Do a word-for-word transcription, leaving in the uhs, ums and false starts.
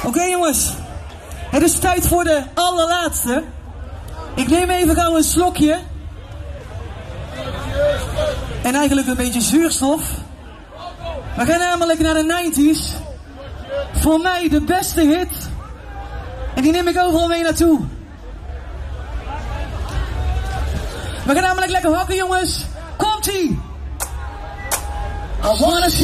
Oké okay, jongens, het is tijd voor de allerlaatste. Ik neem even gauw een slokje. En eigenlijk een beetje zuurstof. We gaan namelijk naar de nineties. Voor mij de beste hit. En die neem ik overal mee naartoe. We gaan namelijk lekker hakken jongens. Komt-ie! I wanna see